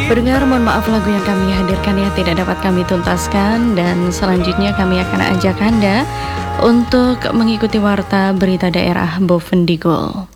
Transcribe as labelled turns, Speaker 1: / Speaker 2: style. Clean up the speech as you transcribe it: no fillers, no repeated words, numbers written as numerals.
Speaker 1: Pendengar, mohon maaf lagu yang kami hadirkan ya tidak dapat kami tuntaskan, dan selanjutnya kami akan ajak Anda untuk mengikuti warta berita daerah Bovendigul.